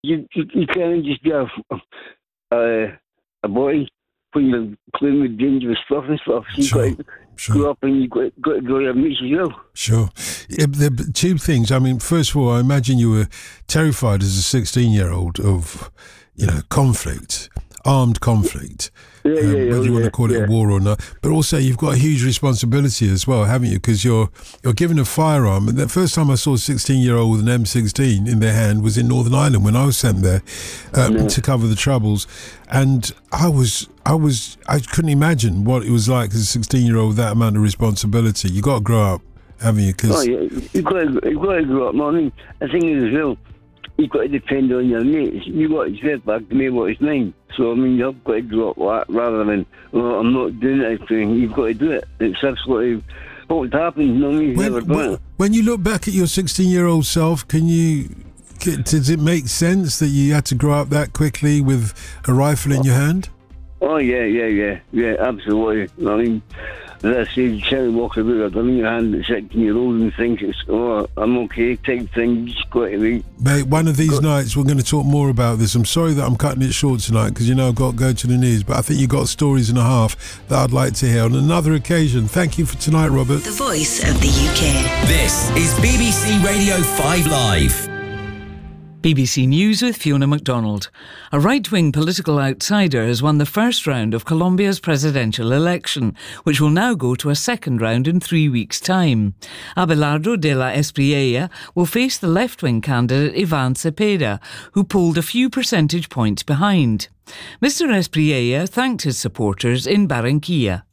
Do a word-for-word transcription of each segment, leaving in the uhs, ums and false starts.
You, you, you can't just be a, uh, a boy when you're playing with dangerous stuff and stuff. So Sure, you've got to sure. grow up and you've got, got to go to your mates as well. Sure. Yeah, the two things. I mean, first of all, I imagine you were terrified as a sixteen-year-old of, you know, conflict, armed conflict. Yeah, um, yeah, yeah, whether you yeah, want to call it yeah. a war or not. But also you've got a huge responsibility as well, haven't you? Because you're you're given a firearm. And the first time I saw a sixteen-year-old with an M sixteen in their hand was in Northern Ireland when I was sent there uh, Yeah. to cover the troubles. And I was, I was, I couldn't imagine what it was like as a sixteen-year-old with that amount of responsibility. You got to grow up, haven't you? 'Cause Oh, yeah, you've got, to, you've got to grow up. I mean, the thing is as well, you've got to depend on your mates. You got to say back to me what is mine. So, I mean, you've got to grow up rather than, well, I'm not doing it. You've got to do it. It's absolutely what happens. No, you've when, never done when, it. when you look back at your sixteen-year-old self, can you... Does it make sense that you had to grow up that quickly with a rifle in your hand? Oh, yeah, yeah, yeah, yeah, absolutely. I mean, as I say, you can't walk about with a gun in your hand at sixteen-year-old and think it's, oh, I'm okay type thing. You just got to wait. Mate, one of these Got- nights we're going to talk more about this. I'm sorry that I'm cutting it short tonight because, you know, I've got to go to the news, but I think you've got stories and a half that I'd like to hear on another occasion. Thank you for tonight, Robert. The voice of the U K. This is B B C Radio five Live. B B C News with Fiona MacDonald. A right-wing political outsider has won the first round of Colombia's presidential election, which will now go to a second round in three weeks' time. Abelardo de la Espriella will face the left-wing candidate Iván Cepeda, who polled a few percentage points behind. Mister Espriella thanked his supporters in Barranquilla.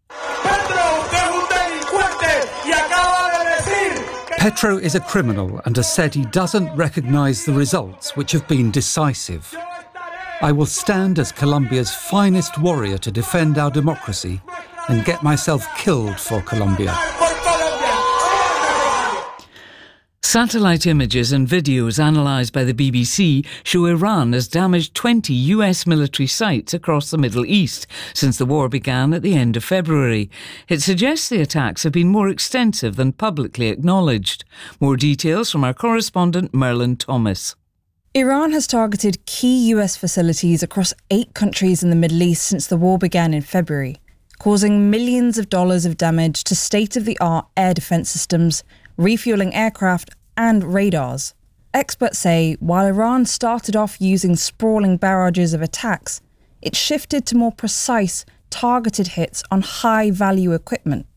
Petro is a criminal and has said he doesn't recognise the results, which have been decisive. I will stand as Colombia's finest warrior to defend our democracy and get myself killed for Colombia. Satellite images and videos analysed by the B B C show Iran has damaged twenty U S military sites across the Middle East since the war began at the end of February. It suggests the attacks have been more extensive than publicly acknowledged. More details from our correspondent Merlin Thomas. Iran has targeted key U S facilities across eight countries in the Middle East since the war began in February, causing millions of dollars of damage to state-of-the-art air defence systems, refuelling aircraft and radars. Experts say while Iran started off using sprawling barrages of attacks, it shifted to more precise, targeted hits on high-value equipment.